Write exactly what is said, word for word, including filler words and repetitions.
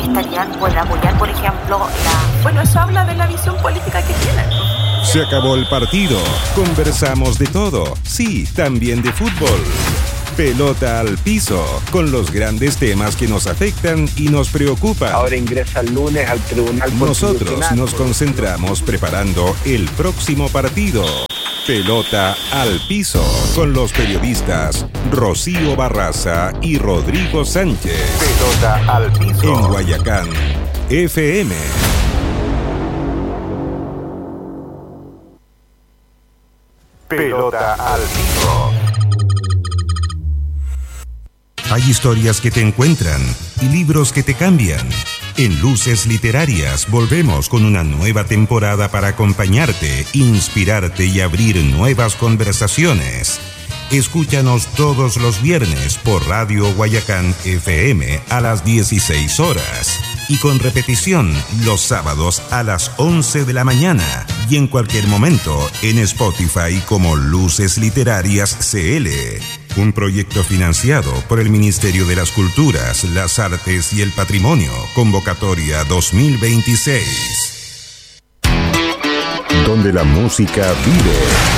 estarían por apoyar, por ejemplo, la... Bueno, eso habla de la visión política que tienen. Se acabó el partido. Conversamos de todo. Sí, también de fútbol. Pelota al piso, con los grandes temas que nos afectan y nos preocupan. Ahora ingresa el lunes al Tribunal Constitucional. Nosotros nos concentramos preparando el próximo partido. Pelota al piso, con los periodistas Rocío Barraza y Rodrigo Sánchez. Pelota al piso. En Guayacán, F M. Pelota al piso. Hay historias que te encuentran y libros que te cambian. En Luces Literarias volvemos con una nueva temporada para acompañarte, inspirarte y abrir nuevas conversaciones. Escúchanos todos los viernes por Radio Guayacán F M a las dieciséis horas y con repetición los sábados a las once de la mañana y en cualquier momento en Spotify como Luces Literarias C L. Un proyecto financiado por el Ministerio de las Culturas, las Artes y el Patrimonio. Convocatoria dos mil veintiséis. Donde la música vive.